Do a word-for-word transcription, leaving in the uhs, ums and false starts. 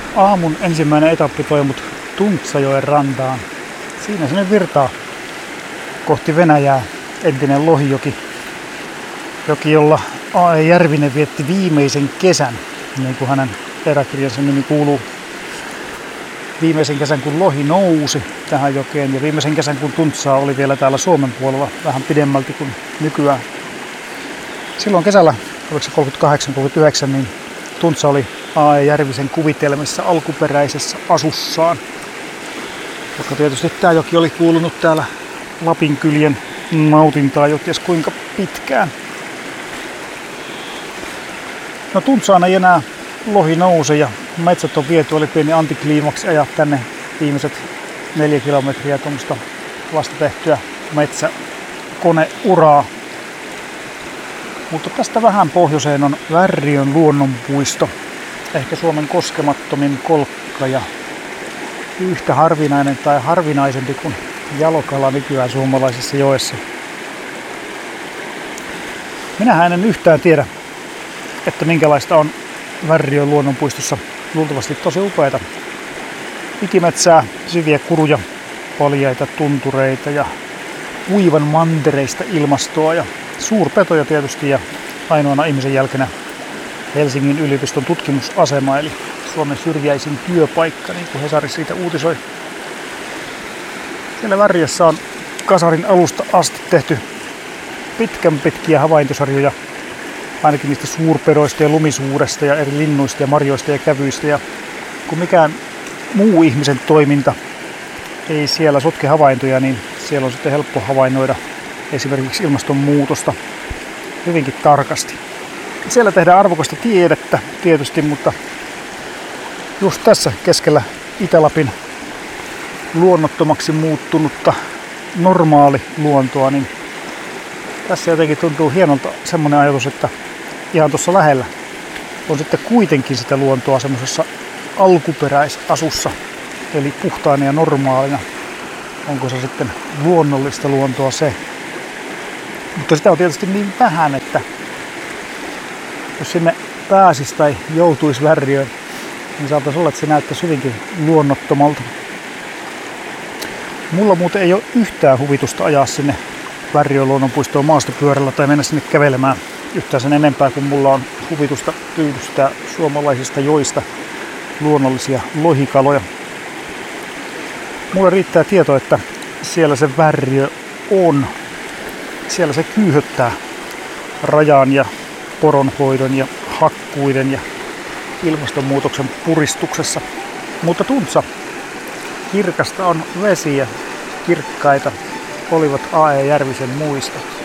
Aamun ensimmäinen etappi toi mut Tuntsajoen rantaan. Siinä sinne virtaa kohti Venäjää entinen lohijoki. Joki, jolla A E Järvinen vietti viimeisen kesän, niin kuin hänen eräkirjansa nimi kuuluu. Viimeisen kesän, kun lohi nousi tähän jokeen, ja viimeisen kesän, kun Tuntsaa oli vielä täällä Suomen puolella vähän pidemmälti kuin nykyään. Silloin kesällä, oliko se kolmekymmentäkahdeksan kolmekymmentäyhdeksän, niin Tuntsa oli A E Järvisen kuvitelmissa alkuperäisessä asussaan. Koska tietysti tämä joki oli kuulunut täällä Lapinkylien nautintaa jo ties kuinka pitkään. No Tuntsaan ei enää lohi nouse ja metsät on viety, oli pieni antikliimaksi ajaa tänne viimeiset neljä kilometriä tuommoista vasta tehtyä metsäkoneuraa. Mutta tästä vähän pohjoiseen on Värriön luonnonpuisto, ehkä Suomen koskemattomin kolkka ja yhtä harvinainen tai harvinaisempi kuin jalokala nykyään suomalaisessa joessa. Minähän en yhtään tiedä, että minkälaista on Värriön luonnonpuistossa. Luultavasti tosi upeita ikimetsää, syviä kuruja, paljaita tuntureita ja uivan mantereista ilmastoa ja suurpetoja tietysti ja ainoana ihmisen jälkeenä Helsingin yliopiston tutkimusasema eli Suomen syrjäisin työpaikka, niin kuin Hesari siitä uutisoi. Siellä Värriössä on kasarin alusta asti tehty pitkän pitkiä havaintosarjoja ainakin niistä suurpedoista ja lumisuudesta ja eri linnuista ja marjoista ja kävyistä. Ja kun mikään muu ihmisen toiminta ei siellä sotke havaintoja, niin siellä on sitten helppo havainnoida esimerkiksi ilmastonmuutosta hyvinkin tarkasti. Siellä tehdään arvokasta tiedettä tietysti, mutta just tässä keskellä Itä-Lapin luonnottomaksi muuttunutta normaali luontoa, niin tässä jotenkin tuntuu hienolta semmoinen ajatus, että ihan tuossa lähellä on sitten kuitenkin sitä luontoa semmoisessa alkuperäisasussa, eli puhtaana ja normaalina. Onko se sitten luonnollista luontoa se? Mutta sitä on tietysti niin vähän, että jos sinne pääsisi tai joutuisi Värriöön, niin saattaisi olla, että se näyttäisi hyvinkin luonnottomalta. Mulla muuten ei ole yhtään huvitusta ajaa sinne Värriön luonnonpuistoon maastopyörällä tai mennä sinne kävelemään yhtään sen enempää, kuin mulla on huvitusta pyydystää suomalaisista joista luonnollisia lohikaloja. Mulle riittää tieto, että siellä se Värriö on. Siellä se kyyhöttää rajan ja poronhoidon ja hakkuiden ja ilmastonmuutoksen puristuksessa. Mutta Tuntsa, kirkasta on vesi ja kirkkaita olivat A E Järvisen muistot.